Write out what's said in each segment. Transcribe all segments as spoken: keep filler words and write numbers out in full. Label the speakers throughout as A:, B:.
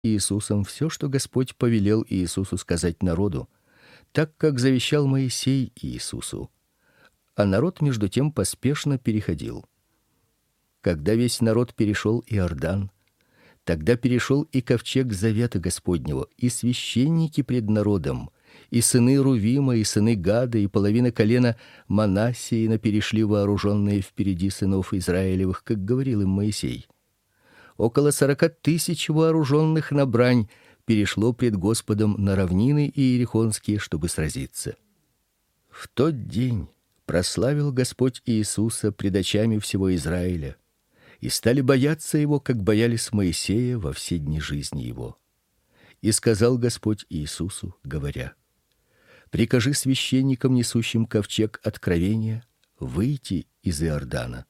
A: Иисусом все, что Господь повелел Иисусу сказать народу, так как завещал Моисей Иисусу. А народ между тем поспешно переходил. Когда весь народ перешел Иордан, тогда перешел и ковчег завета Господнего, и священники пред народом, и сыны Рувима, и сыны Гада, и половина колена Манассеина перешли вооруженные впереди сынов Израилевых, как говорил им Моисей. Около сорока тысяч вооруженных на брань перешло пред Господом на равнины иерихонские, чтобы сразиться. В тот день прославил Господь Иисуса пред очами всего Израиля, и стали бояться его, как боялись Моисея во все дни жизни его. И сказал Господь Иисусу, говоря: прикажи священникам, несущим ковчег откровения, выйти из Иордана.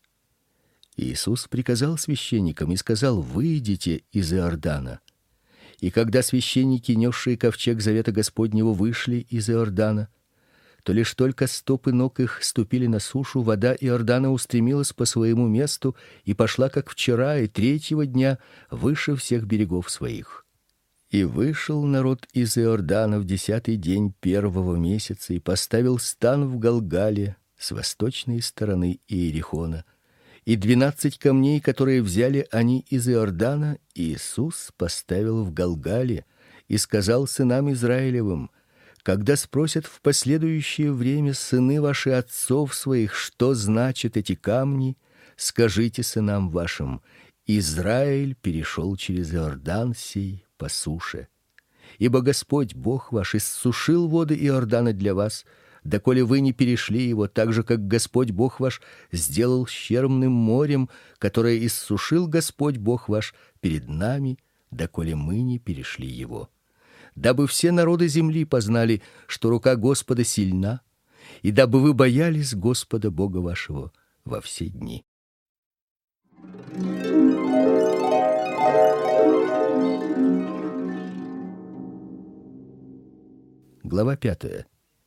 A: Иисус приказал священникам и сказал: выйдите из Иордана. И когда священники, несшие ковчег завета Господнего, вышли из Иордана, то лишь только стопы ног их ступили на сушу, вода Иордана устремилась по своему месту и пошла, как вчера, и третьего дня выше всех берегов своих. И вышел народ из Иордана в десятый день первого месяца и поставил стан в Галгале с восточной стороны Иерихона. И двенадцать камней, которые взяли они из Иордана, Иисус поставил в Галгале и сказал сынам Израилевым: когда спросят в последующее время сыны ваши отцов своих, что значат эти камни, скажите сынам вашим: Израиль перешел через Иордан сей по суше. Ибо Господь Бог ваш иссушил воды Иордана для вас, доколе вы не перешли его, так же как Господь Бог ваш сделал щербным морем, которое иссушил Господь Бог ваш перед нами, доколе мы не перешли его. Дабы все народы земли познали, что рука Господа сильна, и дабы вы боялись Господа Бога вашего во все дни. Глава пятая.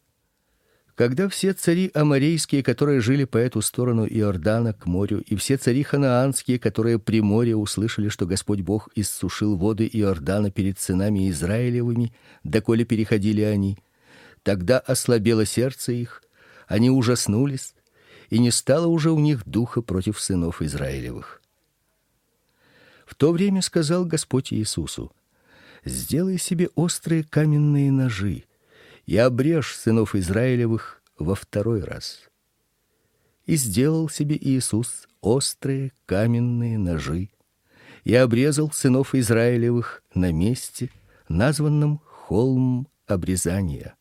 A: Когда все цари аморейские, которые жили по эту сторону Иордана к морю, и все цари ханаанские, которые при море, услышали, что Господь Бог иссушил воды Иордана перед сынами Израилевыми, доколе переходили они, тогда ослабело сердце их, они ужаснулись, и не стало уже у них духа против сынов Израилевых. В то время сказал Господь Иисусу: сделай себе острые каменные ножи и обрежь сынов Израилевых во второй раз. И сделал себе Иисус острые каменные ножи и обрезал сынов Израилевых на месте, названном холм обрезания.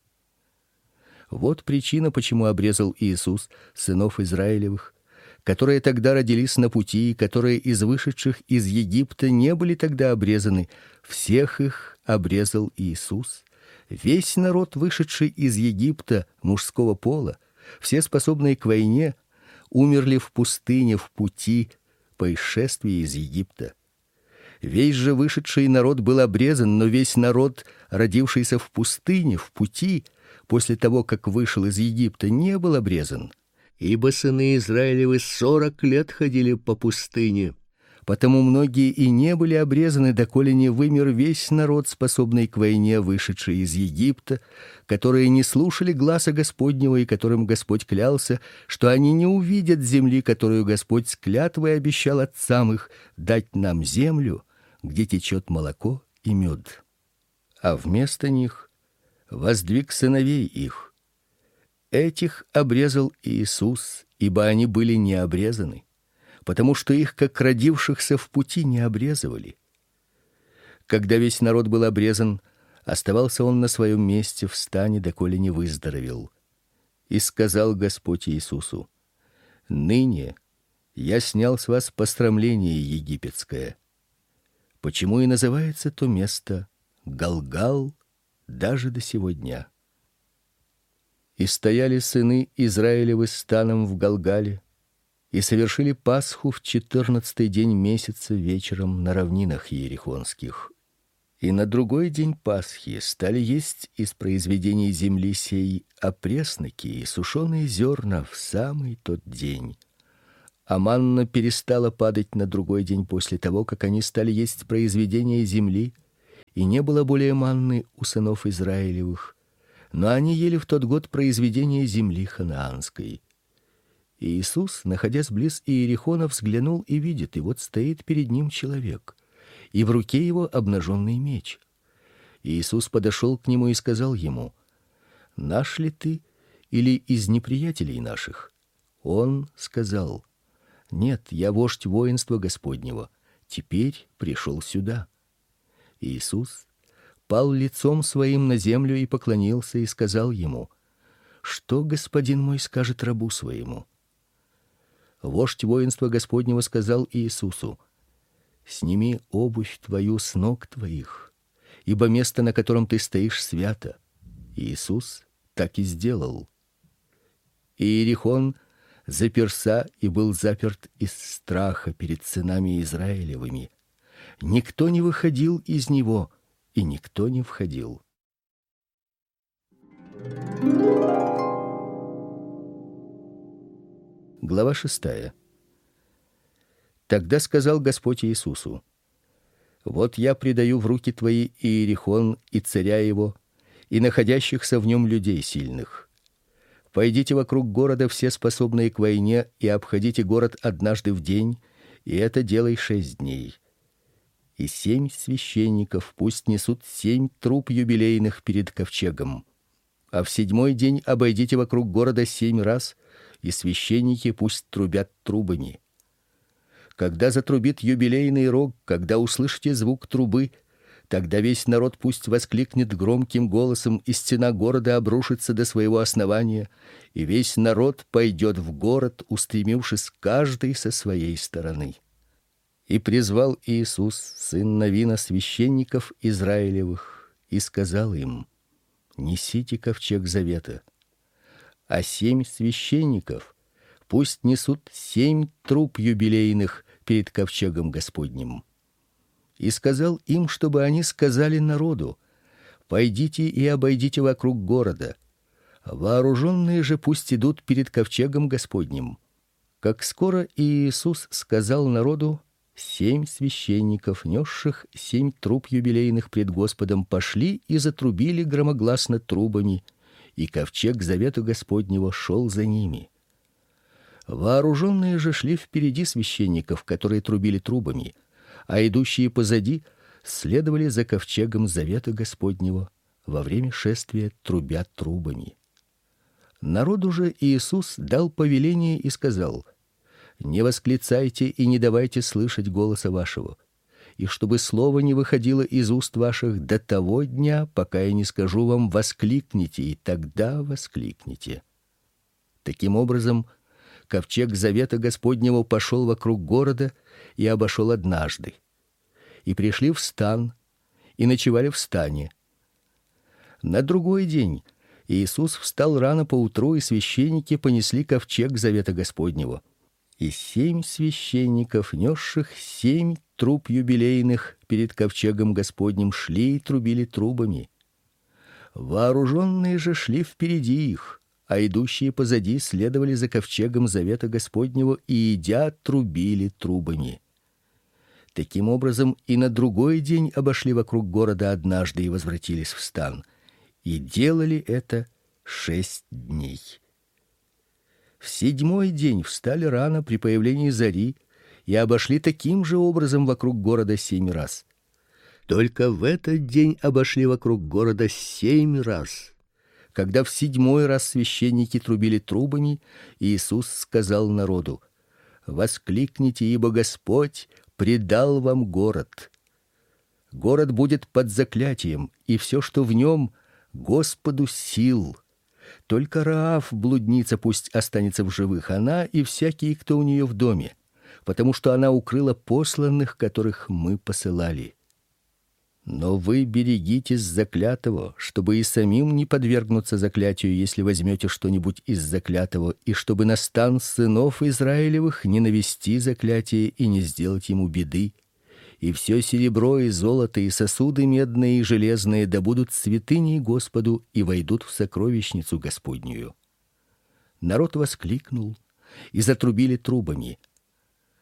A: Вот причина, почему обрезал Иисус сынов Израилевых, которые тогда родились на пути, и которые из вышедших из Египта не были тогда обрезаны. Всех их обрезал Иисус. Весь народ, вышедший из Египта мужского пола, все способные к войне, умерли в пустыне в пути по исшествии из Египта. Весь же вышедший народ был обрезан, но весь народ, родившийся в пустыне в пути после того, как вышел из Египта, не был обрезан. Ибо сыны Израилевы сорок лет ходили по пустыне. Потому многие и не были обрезаны, доколе не вымер весь народ, способный к войне, вышедший из Египта, которые не слушали гласа Господнего, и которым Господь клялся, что они не увидят земли, которую Господь с клятвой обещал отцам их дать нам землю, где течет молоко и мед. А вместо них воздвиг сыновей их. Этих обрезал Иисус, ибо они были не обрезаны, потому что их, как родившихся в пути, не обрезывали. Когда весь народ был обрезан, оставался он на своем месте в стане, доколе не выздоровел. И сказал Господь Иисусу: ныне я снял с вас посрамление египетское. Почему и называется то место Галгал даже до сего дня. И стояли сыны Израилевы станом в Галгале, и совершили Пасху в четырнадцатый день месяца вечером на равнинах иерихонских. И на другой день Пасхи стали есть из произведений земли сей опресноки и сушеные зерна в самый тот день. А манна перестала падать на другой день после того, как они стали есть произведения земли, и не было более манны у сынов Израилевых, но они ели в тот год произведение земли ханаанской. И Иисус, находясь близ Иерихона, взглянул и видит, и вот стоит перед ним человек, и в руке его обнаженный меч. И Иисус подошел к нему и сказал ему: «Наш ли ты или из неприятелей наших?» Он сказал: «Нет, я вождь воинства Господнего. Теперь пришел сюда». Иисус пал лицом своим на землю и поклонился и сказал ему: «Что господин мой скажет рабу своему?» Вождь воинства Господнего сказал Иисусу: «Сними обувь твою с ног твоих, ибо место, на котором ты стоишь, свято». Иисус так и сделал. Иерихон заперся и был заперт из страха перед сынами Израилевыми. Никто не выходил из него, и никто не входил. Глава шестая. Тогда сказал Господь Иисусу: «Вот я предаю в руки твои Иерихон и царя его, и находящихся в нем людей сильных. Пойдите вокруг города все способные к войне и обходите город однажды в день, и это делай шесть дней. И семь священников пусть несут семь труб юбилейных перед ковчегом. А в седьмой день обойдите вокруг города семь раз, и священники пусть трубят трубами. Когда затрубит юбилейный рог, когда услышите звук трубы, тогда весь народ пусть воскликнет громким голосом, и стена города обрушится до своего основания, и весь народ пойдет в город, устремившись каждый со своей стороны». И призвал Иисус, сын Навина, священников Израилевых, и сказал им: «Несите ковчег завета, а семь священников пусть несут семь труб юбилейных перед ковчегом Господним». И сказал им, чтобы они сказали народу: «Пойдите и обойдите вокруг города. Вооруженные же пусть идут перед ковчегом Господним». Как скоро Иисус сказал народу, семь священников, несших семь труб юбилейных пред Господом, пошли и затрубили громогласно трубами, и ковчег завета Господнего шел за ними. Вооруженные же шли впереди священников, которые трубили трубами, а идущие позади следовали за ковчегом завета Господнего во время шествия, трубя трубами. Народу же Иисус дал повеление и сказал: «Не восклицайте и не давайте слышать голоса вашего, и чтобы слово не выходило из уст ваших до того дня, пока я не скажу вам: воскликните, и тогда воскликните». Таким образом, ковчег завета Господнего пошел вокруг города и обошел однажды. И пришли в стан, и ночевали в стане. На другой день Иисус встал рано поутру, и священники понесли ковчег завета Господнего. И семь священников, несших семь труб юбилейных перед ковчегом Господним, шли и трубили трубами. Вооруженные же шли впереди их, а идущие позади следовали за ковчегом завета Господнего и, идя, трубили трубами. Таким образом, и на другой день обошли вокруг города однажды и возвратились в стан, и делали это шесть дней. В седьмой день встали рано при появлении зари и обошли таким же образом вокруг города семь раз. Только в этот день обошли вокруг города семь раз. Когда в седьмой раз священники трубили трубами, Иисус сказал народу: «Воскликните, ибо Господь предал вам город. Город будет под заклятием, и все, что в нем, Господу сил. Только Раав, блудница, пусть останется в живых, она и всякий, кто у нее в доме, потому что она укрыла посланных, которых мы посылали. Но вы берегитесь заклятого, чтобы и самим не подвергнуться заклятию, если возьмете что-нибудь из заклятого, и чтобы на стан сынов Израилевых не навести заклятие и не сделать ему беды. И все серебро и золото и сосуды медные и железные да будут святыней Господу и войдут в сокровищницу Господнюю». Народ воскликнул и затрубили трубами.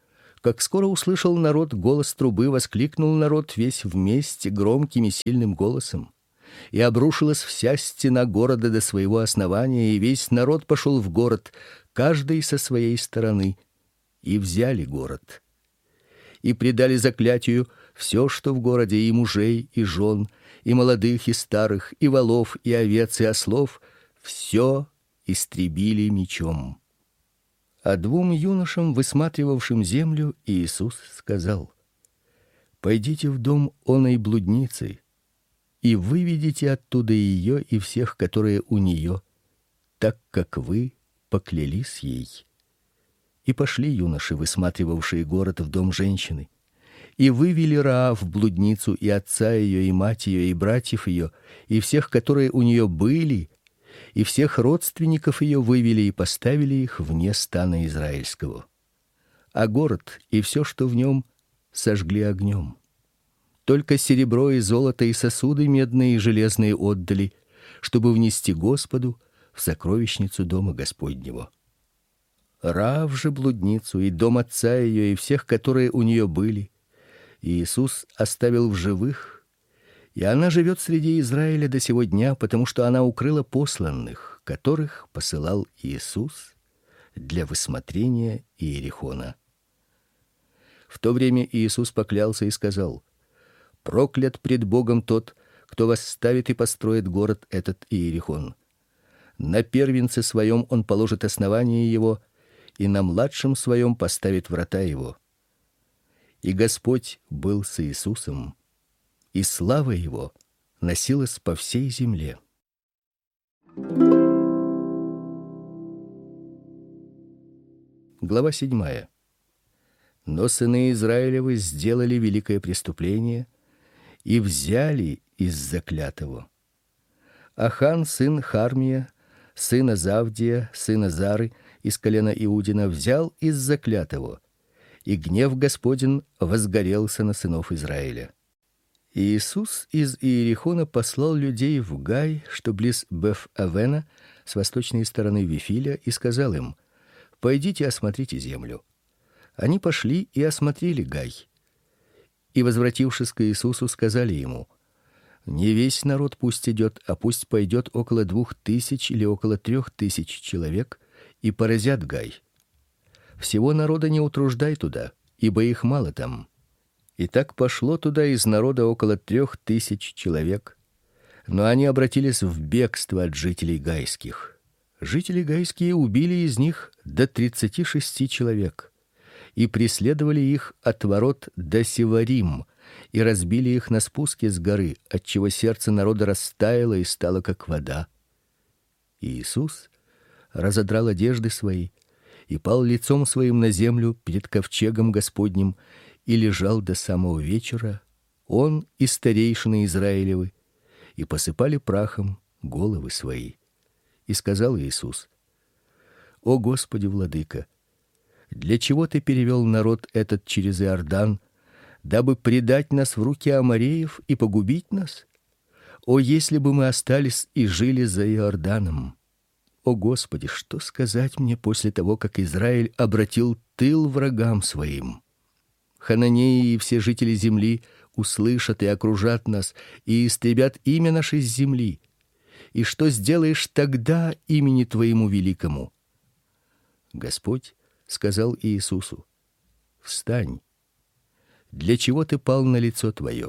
A: Как скоро услышал народ голос трубы, воскликнул народ весь вместе громким и сильным голосом. И обрушилась вся стена города до своего основания, и весь народ пошел в город, каждый со своей стороны, и взяли город. И предали заклятию все, что в городе, и мужей, и жен, и молодых, и старых, и волов, и овец, и ослов, все истребили мечом. А двум юношам, высматривавшим землю, Иисус сказал: пойдите в дом оной блудницы и выведите оттуда ее и всех, которые у нее, так как вы поклялись ей. И пошли юноши, высматривавшие город, в дом женщины, и вывели Раав блудницу, и отца ее, и мать ее, и братьев ее, и всех, которые у нее были, и всех родственников ее вывели и поставили их вне стана израильского. А город и все, что в нем, сожгли огнем. Только серебро и золото и сосуды медные и железные отдали, чтобы внести Господу в сокровищницу дома Господнего. Раав же блудницу и дом отца ее и всех, которые у нее были, Иисус оставил в живых, и она живет среди Израиля до сего дня, потому что она укрыла посланных, которых посылал Иисус для высмотрения Иерихона. В то время Иисус поклялся и сказал: проклят пред Богом тот, кто восставит и построит город этот Иерихон. На первенце своем он положит основание его, и на младшем своем поставит врата его. И Господь был с Иисусом, и слава его носилась по всей земле. Глава седьмая. Но сыны Израилевы сделали великое преступление и взяли из заклятого. Ахан сын Хармия, сына Завдия, сына Зары, из колена Иудина, взял из заклятого, и гнев Господень возгорелся на сынов Израиля. И Иисус из Иерихона послал людей в Гай, что близ Беф-Авена, с восточной стороны Вифиля, и сказал им: пойдите осмотрите землю. Они пошли и осмотрели Гай. И, возвратившись к Иисусу, сказали ему: не весь народ пусть идет, а пусть пойдет около двух тысяч или около трех тысяч человек, и поразят Гай. Всего народа не утруждай туда, ибо их мало там. И так пошло туда из народа около трех тысяч человек, но они обратились в бегство от жителей гайских. Жители гайские убили из них до тридцати шести человек, и преследовали их от ворот до Севарим, и разбили их на спуске с горы, отчего сердце народа растаяло и стало как вода. И Иисус разодрал одежды свои и пал лицом своим на землю перед ковчегом Господним, и лежал до самого вечера, он и старейшины Израилевы, и посыпали прахом головы свои. И сказал Иисус: о Господи, владыка, для чего ты перевел народ этот через Иордан, дабы предать нас в руки амореев и погубить нас? О, если бы мы остались и жили за Иорданом! О Господи, что сказать мне после того, как Израиль обратил тыл врагам своим? Хананеи и все жители земли услышат и окружат нас и истребят имя наше с земли. И что сделаешь тогда имени твоему великому? Господь сказал Иисусу: встань. Для чего ты пал на лицо твое?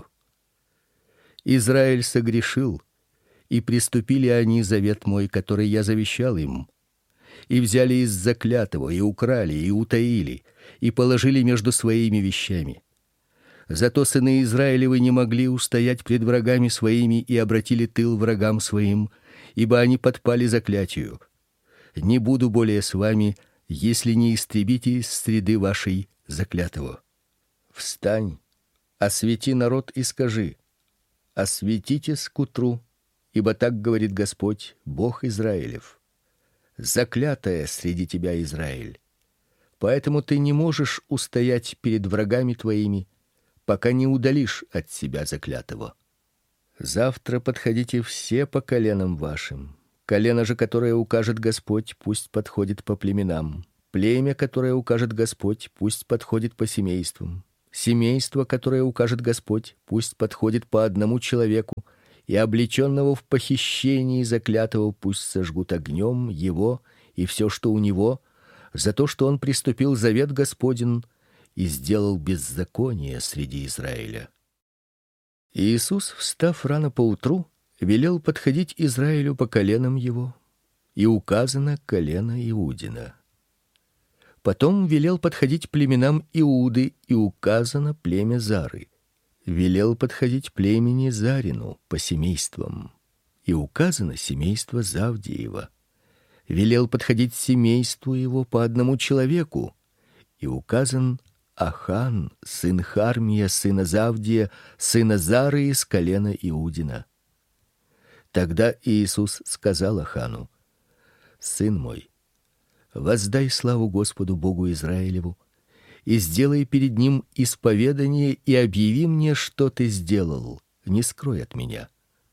A: Израиль согрешил, и приступили они завет мой, который я завещал им, и взяли из заклятого, и украли, и утаили, и положили между своими вещами. Зато сыны Израилевы не могли устоять пред врагами своими и обратили тыл врагам своим, ибо они подпали заклятию. Не буду более с вами, если не истребите из среды вашей заклятого. Встань, освети народ и скажи: осветитесь к утру, ибо так говорит Господь, Бог Израилев: заклятая среди тебя Израиль. Поэтому ты не можешь устоять перед врагами твоими, пока не удалишь от себя заклятого. Завтра подходите все по коленам вашим. Колено же, которое укажет Господь, пусть подходит по племенам. Племя, которое укажет Господь, пусть подходит по семействам. Семейство, которое укажет Господь, пусть подходит по одному человеку, и облеченного в похищении заклятого пусть сожгут огнем его и все, что у него, за то, что он приступил завет Господень и сделал беззаконие среди Израиля. Иисус, встав рано поутру, велел подходить Израилю по коленам его, и указано колено Иудина. Потом велел подходить племенам Иуды, и указано племя Зары. Велел подходить племени Зарину по семействам, и указано семейство Завдиева. Велел подходить семейству его по одному человеку, и указан Ахан, сын Хармия, сына Завдия, сына Зары из колена Иудина. Тогда Иисус сказал Ахану: сын мой, воздай славу Господу Богу Израилеву и сделай перед ним исповедание и объяви мне, что ты сделал, не скрой от меня.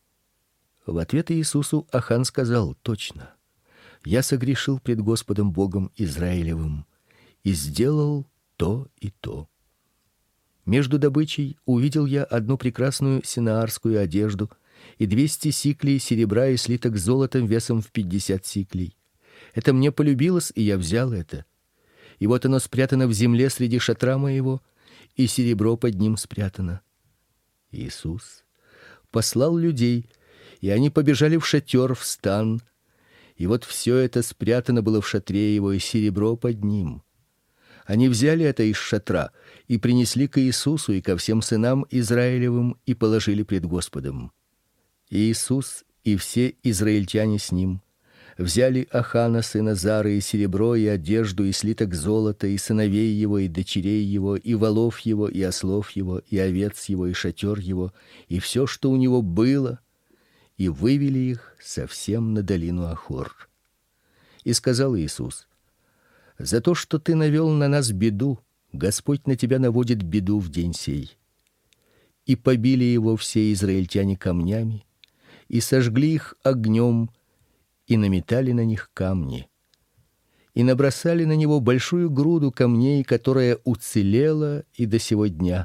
A: В ответ Иисусу Ахан сказал: точно, я согрешил пред Господом Богом Израилевым и сделал то и то. Между добычей увидел я одну прекрасную синаарскую одежду и двести сиклей серебра и слиток золотом весом в пятьдесят сиклей. Это мне полюбилось, и я взял это. И вот оно спрятано в земле среди шатра моего, и серебро под ним спрятано. Иисус послал людей, и они побежали в шатер, в стан, и вот все это спрятано было в шатре его, и серебро под ним. Они взяли это из шатра и принесли к Иисусу и ко всем сынам Израилевым и положили пред Господом. Иисус и все израильтяне с ним взяли Ахана сына Зары и серебро и одежду и слиток золота и сыновей его и дочерей его и волов его и ослов его и овец его и шатер его и все, что у него было, и вывели их совсем на долину Ахор. И сказал Иисус: за то, что ты навел на нас беду, Господь на тебя наводит беду в день сей. И побили его все израильтяне камнями, и сожгли их огнем, и наметали на них камни, и набросали на него большую груду камней, которая уцелела и до сего дня.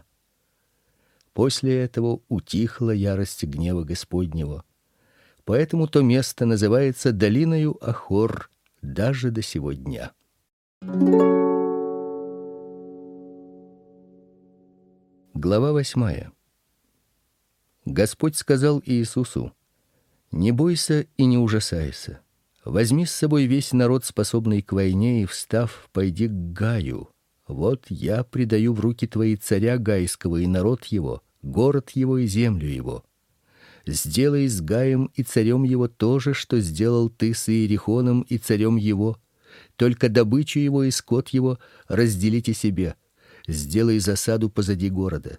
A: После этого утихла ярость гнева Господнего. Поэтому то место называется долиною Ахор даже до сего дня. Глава восьмая. Господь сказал Иисусу: не бойся и не ужасайся. Возьми с собой весь народ, способный к войне, и, встав, пойди к Гаю. Вот я предаю в руки твои царя Гайского и народ его, город его и землю его. Сделай с Гаем и царем его то же, что сделал ты с Иерихоном и царем его. Только добычу его и скот его разделите себе. Сделай засаду позади города.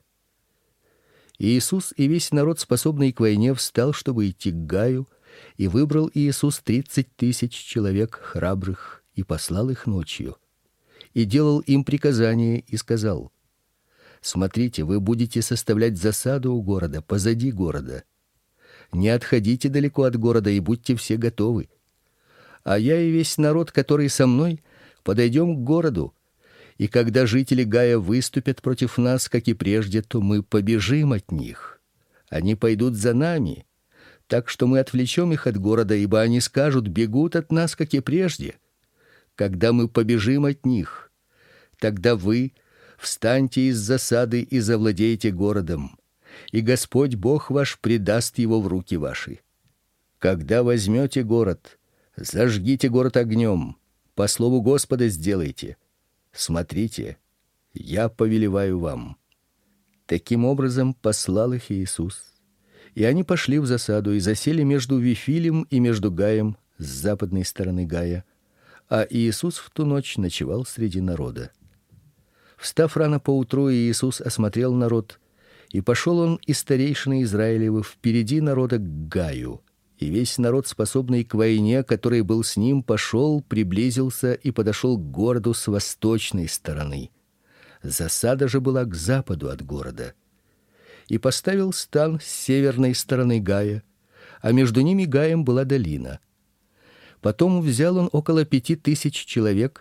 A: Иисус и весь народ, способный к войне, встал, чтобы идти к Гаю, и выбрал Иисус тридцать тысяч человек храбрых и послал их ночью. И делал им приказание и сказал: смотрите, вы будете составлять засаду у города, позади города. Не отходите далеко от города и будьте все готовы. А я и весь народ, который со мной, подойдем к городу. И когда жители Гая выступят против нас, как и прежде, то мы побежим от них. Они пойдут за нами, так что мы отвлечем их от города, ибо они скажут: бегут от нас, как и прежде. Когда мы побежим от них, тогда вы встаньте из засады и завладейте городом, и Господь Бог ваш предаст его в руки ваши. Когда возьмете город, зажгите город огнем, по слову Господа сделайте. Смотрите, я повелеваю вам. Таким образом послал их Иисус. И они пошли в засаду и засели между Вифилем и между Гаем с западной стороны Гая, а Иисус в ту ночь ночевал среди народа. Встав рано поутру, Иисус осмотрел народ, и пошел он и старейшины Израилевы впереди народа к Гаю. И весь народ, способный к войне, который был с ним, пошел, приблизился и подошел к городу с восточной стороны. Засада же была к западу от города. И поставил стан с северной стороны Гая, а между ними Гаем была долина. Потом взял он около пяти тысяч человек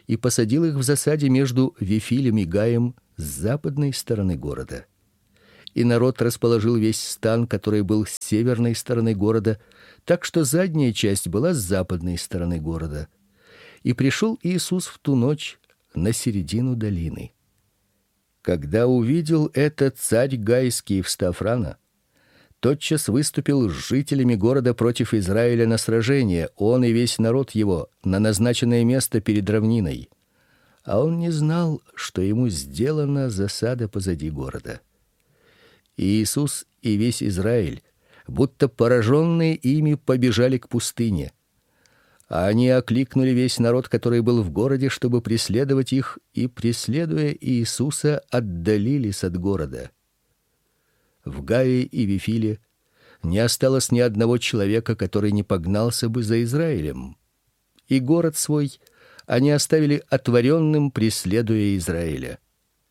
A: и посадил их в засаде между Вифилем и Гаем с западной стороны города. И народ расположил весь стан, который был с северной стороны города, так что задняя часть была с западной стороны города. И пришел Иисус в ту ночь на середину долины. Когда увидел это царь Гайский, встав рано, тотчас выступил с жителями города против Израиля на сражение, он и весь народ его, на назначенное место перед равниной. А он не знал, что ему сделана засада позади города. И Иисус и весь Израиль, будто пораженные ими, побежали к пустыне. А они окликнули весь народ, который был в городе, чтобы преследовать их, и, преследуя Иисуса, отдалились от города. В Гае и Вифиле не осталось ни одного человека, который не погнался бы за Израилем. И город свой они оставили отворенным, преследуя Израиля.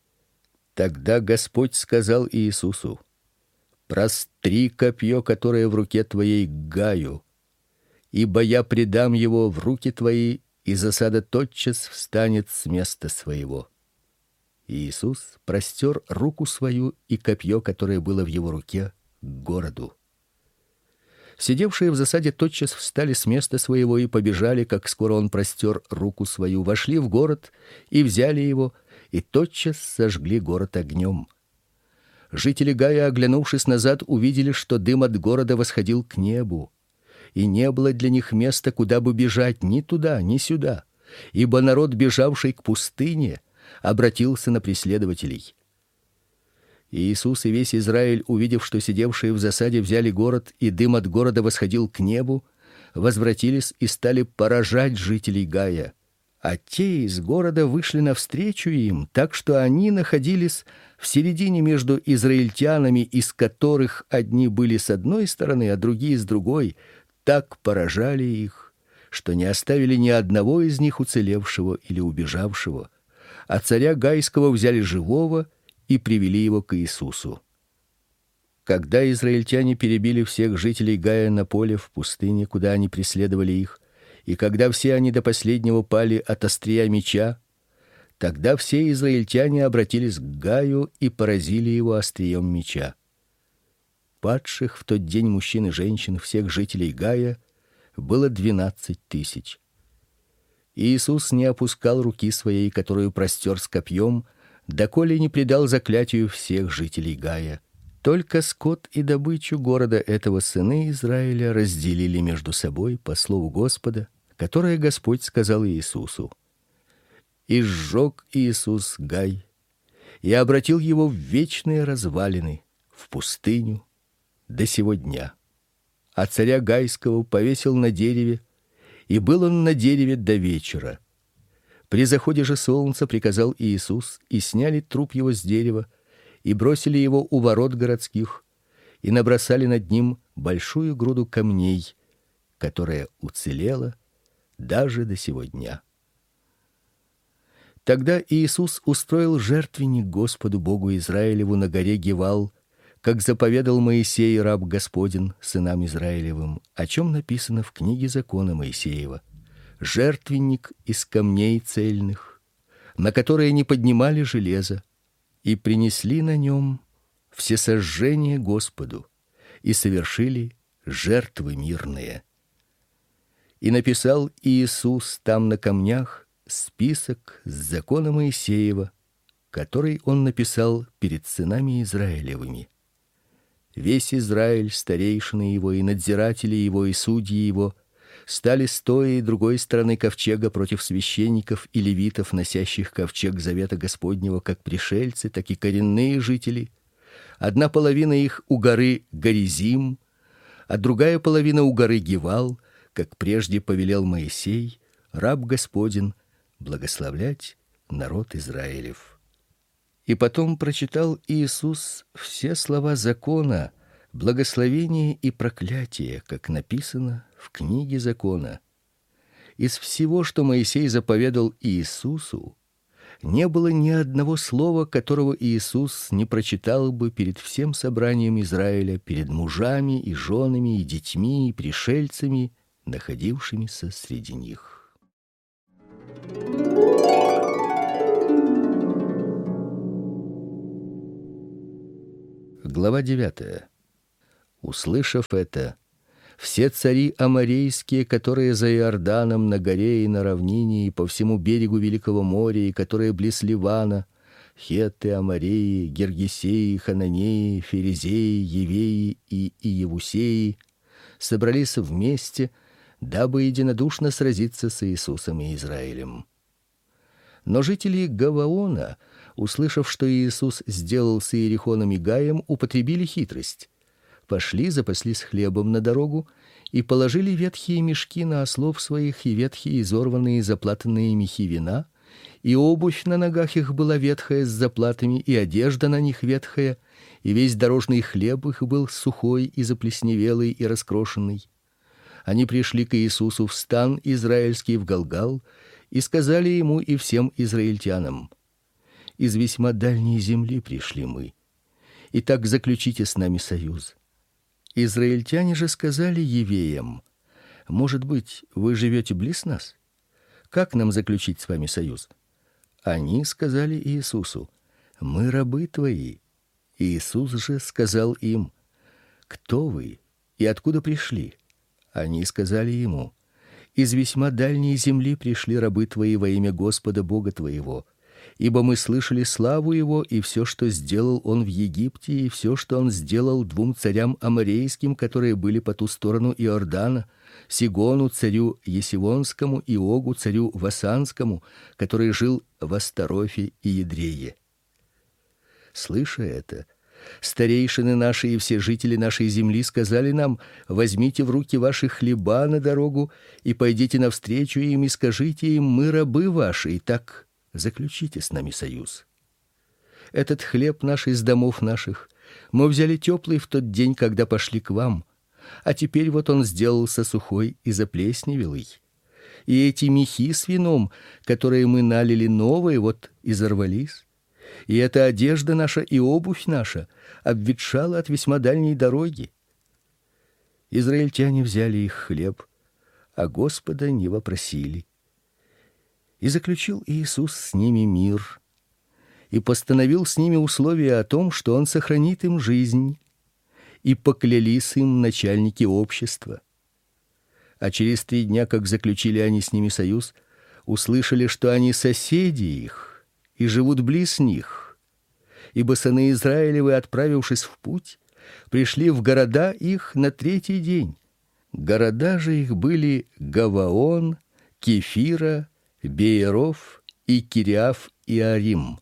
A: Тогда Господь сказал Иисусу: «Простри копье, которое в руке твоей, к Гаю, ибо я предам его в руки твои, и засада тотчас встанет с места своего». Иисус простер руку свою, и копье, которое было в его руке, к городу. Сидевшие в засаде тотчас встали с места своего и побежали, как скоро он простер руку свою, вошли в город и взяли его, и тотчас сожгли город огнем. Жители Гая, оглянувшись назад, увидели, что дым от города восходил к небу, и не было для них места, куда бы бежать, ни туда, ни сюда, ибо народ, бежавший к пустыне, обратился на преследователей. И Иисус и весь Израиль, увидев, что сидевшие в засаде взяли город, и дым от города восходил к небу, возвратились и стали поражать жителей Гая. А те из города вышли навстречу им, так что они находились в середине между израильтянами, из которых одни были с одной стороны, а другие с другой, так поражали их, что не оставили ни одного из них уцелевшего или убежавшего. А царя Гайского взяли живого и привели его к Иисусу. Когда израильтяне перебили всех жителей Гая на поле в пустыне, куда они преследовали их, и когда все они до последнего пали от острия меча, тогда все израильтяне обратились к Гаю и поразили его острием меча. Падших в тот день мужчин и женщин, всех жителей Гая, было двенадцать тысяч. Иисус не опускал руки своей, которую простер с копьем, доколе не предал заклятию всех жителей Гая. Только скот и добычу города этого сыны Израиля разделили между собой по слову Господа, которое Господь сказал Иисусу. И сжег Иисус Гай, и обратил его в вечные развалины, в пустыню, до сего дня. А царя Гайского повесил на дереве, и был он на дереве до вечера. При заходе же солнца приказал Иисус, и сняли труп его с дерева, и бросили его у ворот городских, и набросали над ним большую груду камней, которая уцелела даже до сего дня. Тогда Иисус устроил жертвенник Господу Богу Израилеву на горе Гивал, как заповедал Моисей, раб Господень, сынам Израилевым, о чем написано в книге закона Моисеева: жертвенник из камней цельных, на которые не поднимали железа, и принесли на нем всесожжение Господу, и совершили жертвы мирные. И написал Иисус там на камнях список с закона Моисеева, который он написал перед сынами Израилевыми. Весь Израиль, старейшины его и надзиратели его и судьи его, стали с той и другой стороны ковчега против священников и левитов, носящих ковчег завета Господнего, как пришельцы, так и коренные жители. Одна половина их у горы Горизим, а другая половина у горы Гивал, как прежде повелел Моисей, раб Господень, благословлять народ Израилев. И потом прочитал Иисус все слова закона, благословение и проклятие, как написано в книге закона. Из всего, что Моисей заповедал Иисусу, не было ни одного слова, которого Иисус не прочитал бы перед всем собранием Израиля, перед мужами и женами и детьми и пришельцами, находившимися среди них. Глава девятая. Услышав это, все цари аморейские, которые за Иорданом на горе и на равнине и по всему берегу великого моря, и которые близ Ливана, хетты, амореи, гергесеи, хананеи, ферезеи, евеи и иевусеи, собрались вместе, дабы единодушно сразиться с Иисусом и Израилем. Но жители Гаваона, услышав, что Иисус сделал с Иерихоном и Гаем, употребили хитрость. Пошли, запаслись хлебом на дорогу и положили ветхие мешки на ослов своих и ветхие изорванные заплатанные мехи вина, и обувь на ногах их была ветхая с заплатами, и одежда на них ветхая, и весь дорожный хлеб их был сухой и заплесневелый и раскрошенный. Они пришли к Иисусу в стан израильский в Галгал и сказали ему и всем израильтянам: из весьма дальней земли пришли мы. Итак, заключите с нами союз. Израильтяне же сказали евеям: может быть, вы живете близ нас? Как нам заключить с вами союз? Они сказали Иисусу: мы рабы твои. Иисус же сказал им: кто вы и откуда пришли? Они сказали ему: из весьма дальней земли пришли рабы твои во имя Господа Бога твоего. Ибо мы слышали славу его и все, что сделал он в Египте, и все, что он сделал двум царям аморейским, которые были по ту сторону Иордана, Сигону царю Есивонскому и Огу царю Васанскому, который жил в Астарофе и Едрее. Слыша это, старейшины наши и все жители нашей земли сказали нам: возьмите в руки ваши хлеба на дорогу и пойдите навстречу им и скажите им: мы рабы ваши, и так заключите с нами союз. Этот хлеб наш из домов наших мы взяли теплый в тот день, когда пошли к вам, а теперь вот он сделался сухой и заплесневелый. И эти мехи с вином, которые мы налили новые, вот изорвались. И эта одежда наша и обувь наша обветшала от весьма дальней дороги. Израильтяне взяли их хлеб, а Господа не вопросили. И заключил Иисус с ними мир, и постановил с ними условия о том, что он сохранит им жизнь, и поклялись им начальники общества. А через три дня, как заключили они с ними союз, услышали, что они соседи их и живут близ них. Ибо сыны Израилевы, отправившись в путь, пришли в города их на третий день. Города же их были Гаваон, Кефира, Бееров и Кириаф Иарим.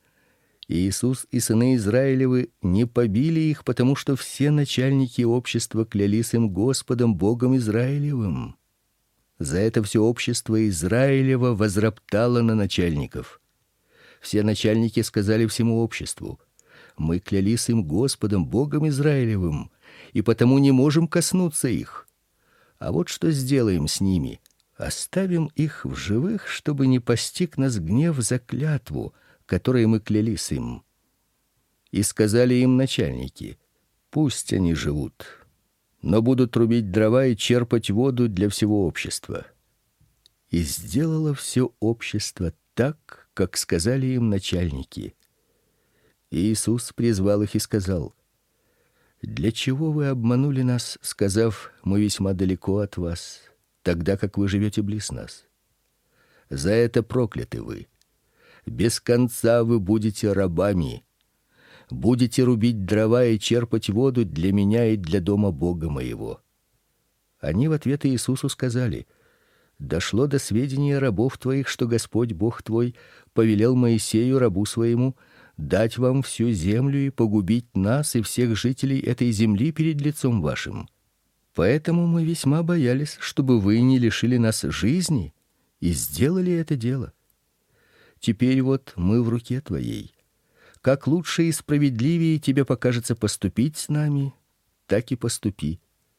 A: Иисус и сыны Израилевы не побили их, потому что все начальники общества клялись им Господом Богом Израилевым. За это все общество Израилева возроптало на начальников. Все начальники сказали всему обществу: мы клялись им Господом Богом Израилевым, и потому не можем коснуться их. А вот что сделаем с ними: оставим их в живых, чтобы не постиг нас гнев за клятву, которой мы клялись им. И сказали им начальники: пусть они живут, но будут рубить дрова и черпать воду для всего общества. И сделало все общество так, как сказали им начальники. И Иисус призвал их и сказал: для чего вы обманули нас, сказав: мы весьма далеко от вас, тогда как вы живете близ нас? За это прокляты вы. Без конца вы будете рабами. Будете рубить дрова и черпать воду для меня и для дома Бога моего. Они в ответ Иисусу сказали: дошло до сведения рабов твоих, что Господь Бог твой повелел Моисею рабу своему дать вам всю землю и погубить нас и всех жителей этой земли перед лицом вашим. Поэтому мы весьма боялись, чтобы вы не лишили нас жизни, и сделали это дело. Теперь вот мы в руке твоей. Как лучше и справедливее тебе покажется поступить с нами, так и поступи.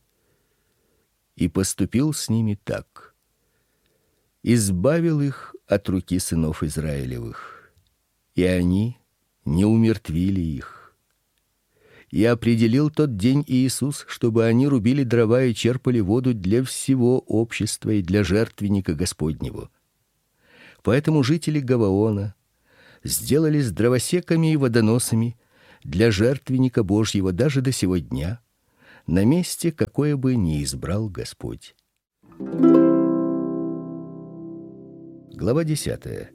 A: И поступил с ними так. Избавил их от руки сынов Израилевых, и они не умертвили их. И определил тот день Иисус, чтобы они рубили дрова и черпали воду для всего общества и для жертвенника Господнего. Поэтому жители Гаваона сделались дровосеками и водоносами, для жертвенника Божьего даже до сего дня, на месте, какое бы ни избрал Господь. Глава десятая.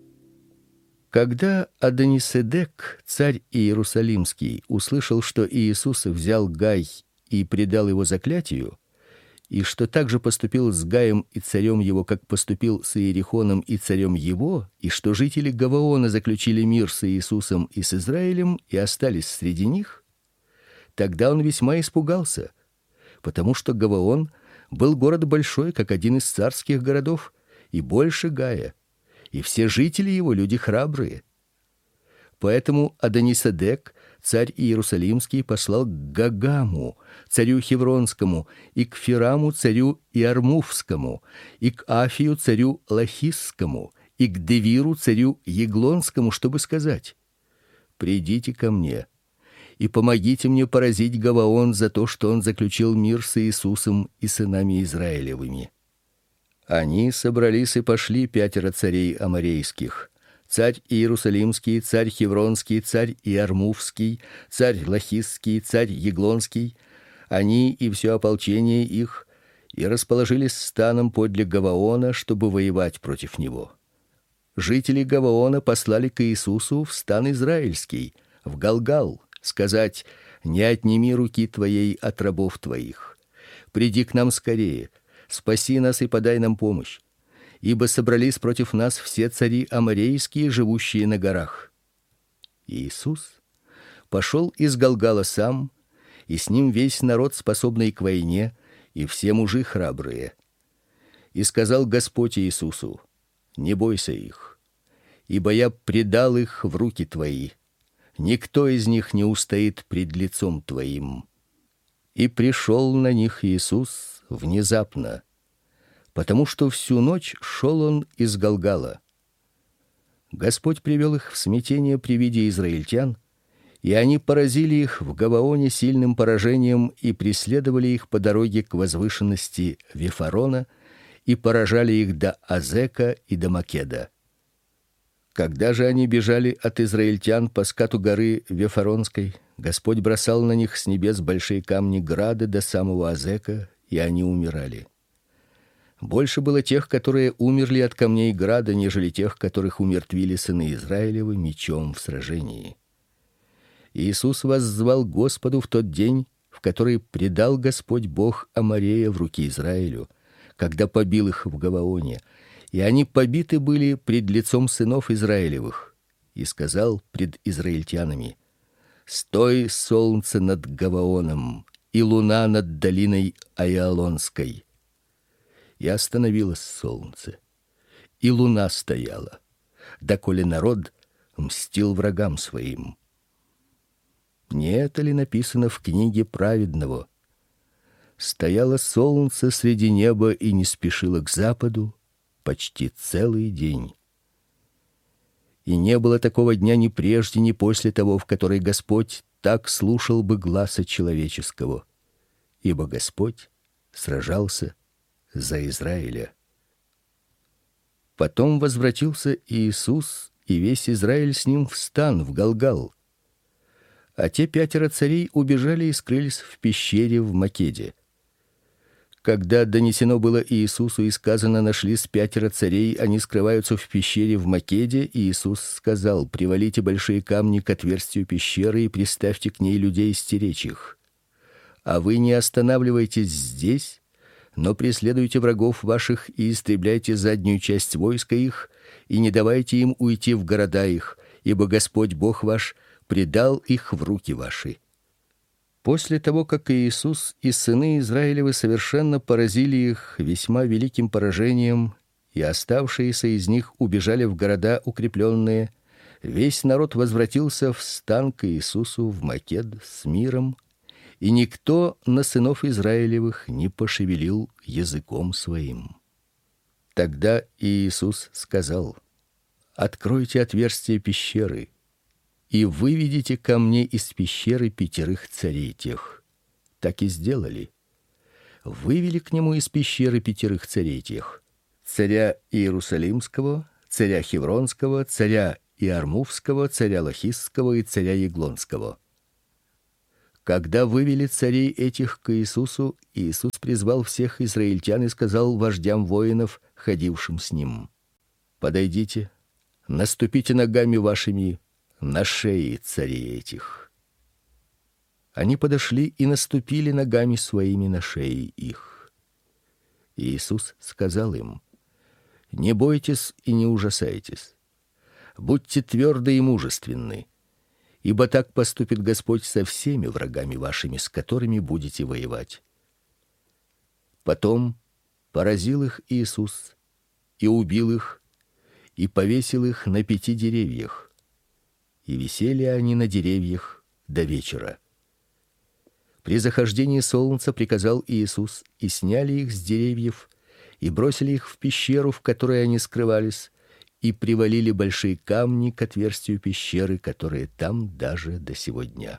A: Когда Адониседек, царь Иерусалимский, услышал, что Иисус взял Гай и предал его заклятию, и что также поступил с Гаем и царем его, как поступил с Иерихоном и царем его, и что жители Гаваона заключили мир с Иисусом и с Израилем и остались среди них, тогда он весьма испугался, потому что Гаваон был город большой, как один из царских городов, и больше Гая, и все жители его люди храбрые. Поэтому Адониседек, царь Иерусалимский, послал к Гагаму, царю Хевронскому, и к Фираму, царю Иармувскому, и к Афию, царю Лахисскому, и к Девиру, царю Еглонскому, чтобы сказать: «Придите ко мне и помогите мне поразить Гаваон за то, что он заключил мир с Иисусом и сынами Израилевыми». Они собрались и пошли пятеро царей аморейских: царь Иерусалимский, царь Хевронский, царь Иармувский, царь Лахисский, царь Еглонский, они и все ополчение их, и расположились станом подле Гаваона, чтобы воевать против него. Жители Гаваона послали к Иисусу в стан израильский, в Галгал, сказать: «Не отними руки твоей от рабов твоих. Приди к нам скорее, спаси нас и подай нам помощь, ибо собрались против нас все цари аморейские, живущие на горах». Иисус пошел из Галгала сам, и с ним весь народ, способный к войне, и все мужи храбрые. И сказал Господь Иисусу: «Не бойся их, ибо я предал их в руки твои. Никто из них не устоит пред лицом твоим». И пришел на них Иисус внезапно, потому что всю ночь шел он из Галгала. Господь привел их в смятение при виде израильтян, и они поразили их в Гаваоне сильным поражением и преследовали их по дороге к возвышенности Вифарона и поражали их до Азека и до Македа. Когда же они бежали от израильтян по скату горы Вифаронской, Господь бросал на них с небес большие камни града до самого Азека, и они умирали. Больше было тех, которые умерли от камней града, нежели тех, которых умертвили сыны Израилевы мечом в сражении. Иисус воззвал Господу в тот день, в который предал Господь Бог Аморея в руки Израилю, когда побил их в Гаваоне, и они побиты были пред лицом сынов Израилевых, и сказал пред израильтянами: «Стой, солнце, над Гаваоном, и луна над долиной Аиалонской». И остановилось солнце, и луна стояла, доколе народ мстил врагам своим. Не это ли написано в книге праведного? Стояло солнце среди неба и не спешило к западу почти целый день. И не было такого дня ни прежде, ни после того, в который Господь так слушал бы гласа человеческого, ибо Господь сражался за Израиля. Потом возвратился Иисус и весь Израиль с ним в стан в Галгал. А те пятеро царей убежали и скрылись в пещере в Македе. Когда донесено было Иисусу и сказано: нашлись пятеро царей, они скрываются в пещере в Македе, Иисус сказал: привалите большие камни к отверстию пещеры и приставьте к ней людей стеречь их. А вы не останавливайтесь здесь, но преследуйте врагов ваших и истребляйте заднюю часть войска их, и не давайте им уйти в города их, ибо Господь Бог ваш предал их в руки ваши. После того, как Иисус и сыны Израилевы совершенно поразили их весьма великим поражением, и оставшиеся из них убежали в города укрепленные, весь народ возвратился в стан к Иисусу в Макед с миром, и никто на сынов Израилевых не пошевелил языком своим. Тогда Иисус сказал: «Откройте отверстие пещеры, и выведите ко мне из пещеры пятерых царей тех». Так и сделали. Вывели к нему из пещеры пятерых царей тех: царя Иерусалимского, царя Хевронского, царя Иармувского, царя Лахисского и царя Еглонского. Когда вывели царей этих к Иисусу, Иисус призвал всех израильтян и сказал вождям воинов, ходившим с ним: подойдите, наступите ногами вашими на шеи царей этих. Они подошли и наступили ногами своими на шеи их. Иисус сказал им: не бойтесь и не ужасайтесь. Будьте тверды и мужественны, ибо так поступит Господь со всеми врагами вашими, с которыми будете воевать. Потом поразил их Иисус и убил их, и повесил их на пяти деревьях. И висели они на деревьях до вечера. При захождении солнца приказал Иисус, и сняли их с деревьев, и бросили их в пещеру, в которой они скрывались, и привалили большие камни к отверстию пещеры, которые там даже до сего дня.